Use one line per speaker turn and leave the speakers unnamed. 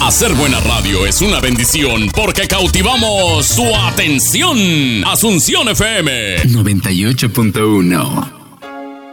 Hacer buena radio es una bendición porque cautivamos su atención. Asunción FM
98.1